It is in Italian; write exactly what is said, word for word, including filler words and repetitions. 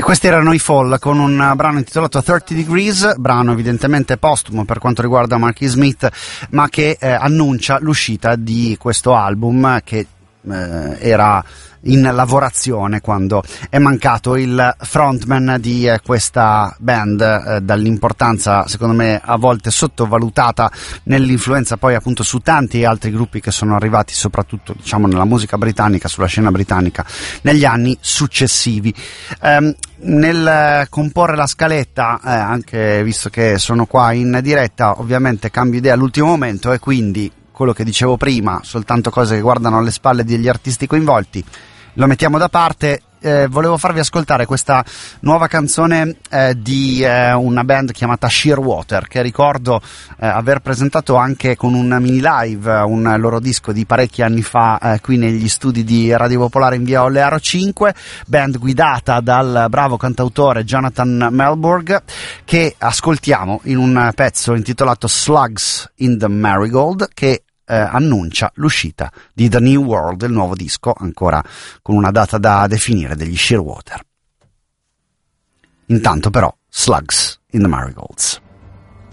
Questi erano i Fall con un brano intitolato thirty degrees, brano evidentemente postumo per quanto riguarda Marky Smith, ma che eh, annuncia l'uscita di questo album che eh, era in lavorazione quando è mancato il frontman di eh, questa band, eh, dall'importanza secondo me a volte sottovalutata nell'influenza poi appunto su tanti altri gruppi che sono arrivati soprattutto diciamo nella musica britannica, sulla scena britannica negli anni successivi. Um, nel comporre la scaletta, eh, anche visto che sono qua in diretta, ovviamente cambio idea all'ultimo momento e quindi quello che dicevo prima, soltanto cose che guardano alle spalle degli artisti coinvolti, lo mettiamo da parte. Eh, volevo farvi ascoltare questa nuova canzone eh, di eh, una band chiamata Shearwater, che ricordo eh, aver presentato anche con un mini live, un loro disco di parecchi anni fa eh, qui negli studi di Radio Popolare in via Olearo cinque, band guidata dal bravo cantautore Jonathan Melborg, che ascoltiamo in un pezzo intitolato Slugs in the Marigold, che Eh, annuncia l'uscita di The New World, il nuovo disco, ancora con una data da definire, degli Shearwater. Intanto però, Slugs in the Marigolds.